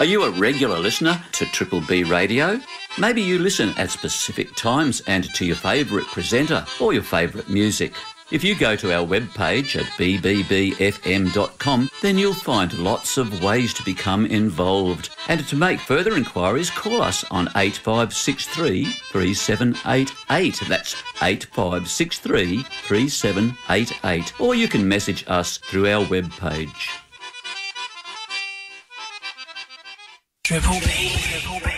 Are you a regular listener to Triple B Radio? Maybe you listen at specific times and to your favourite presenter or your favourite music. If you go to our webpage at bbbfm.com, then you'll find lots of ways to become involved. And to make further inquiries, call us on 8563 3788. That's 8563 3788. Or you can message us through our webpage. Triple B.